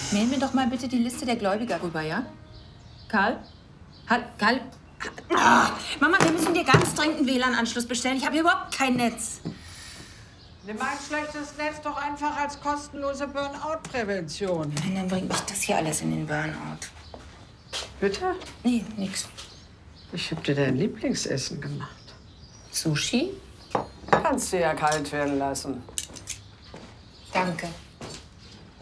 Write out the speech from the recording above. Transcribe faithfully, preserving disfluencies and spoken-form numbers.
Mail mir doch mal bitte die Liste der Gläubiger rüber, ja? Karl? Karl? Karl? Ah, Mama, wir müssen dir ganz dringend einen W L A N-Anschluss bestellen. Ich habe hier überhaupt kein Netz. Nimm ein schlechtes Netz doch einfach als kostenlose Burnout-Prävention. Nein, dann bringt mich das hier alles in den Burnout. Bitte? Nee, nix. Ich hab dir dein Lieblingsessen gemacht. Sushi? Kannst du ja kalt werden lassen. Danke.